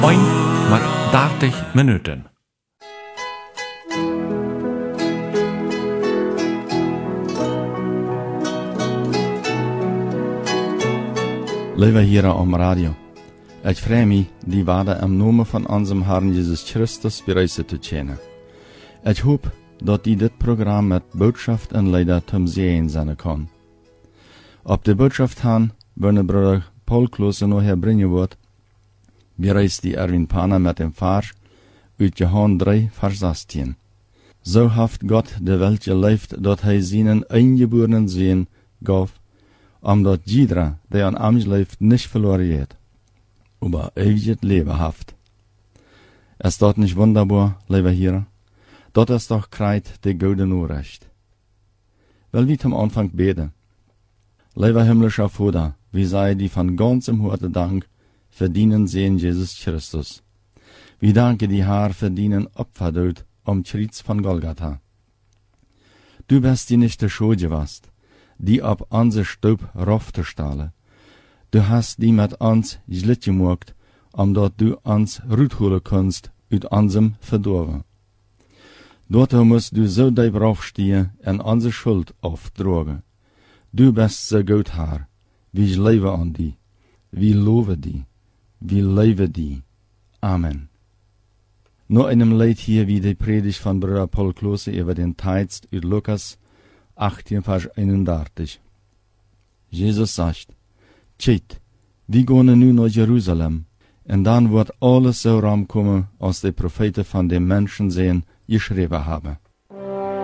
maar 30 Minuten. Lieve heren om radio, ik vraag mij die waarde im Namen van unserem Herrn Jesus Christus bereisen te kennen. Ik hoop dat die dit programma met boodschap en leider zum Sehen zijn kan. Op de boodschap han, wanneer broeder Paul Klose nog herbrengen wordt, bereist die Erwin Pana met dem Vers uit Johannes 3, Vers 16. So haft Gott de Welt geliefd, dat hij seinen eingeborenen Sohn gaf, omdat jeder, der an ihm leeft, nicht verloren geht, aber ewiges Leben haft. Ist das nicht wunderbar, lieber Hörer? Das ist doch kreit de gute Nachricht. Weil wir zum Anfang beten. Lieber himmlischer Vater, wir sei die von ganzem Herzen Dank verdienen sehen Jesus Christus. Wir danke die Herr verdienen Opferdod am Kreuz von Golgatha. Du bist die nicht der Schuld gewast, die ab unser Staub raufzustahlen. Du hast die mit uns gelitt gemacht, omdat du uns rutholen kannst uit unserem Verdorven. Dort musst du so diep raufstehen en unsere Schuld auftragen. Du bist so gut, Herr. Wir leben an die. Wir loben die. Wir leben die. Amen. Nur einem Lied hier wie die Predigt von Bruder Paul Klose über den Text uit Lukas 18, Vers 31. Jesus sagt, Tjit, wir gehen nu nach Jerusalem, und dann wird alles so rumkommen, als die Propheten von den Menschen sehen, geschrieben haben.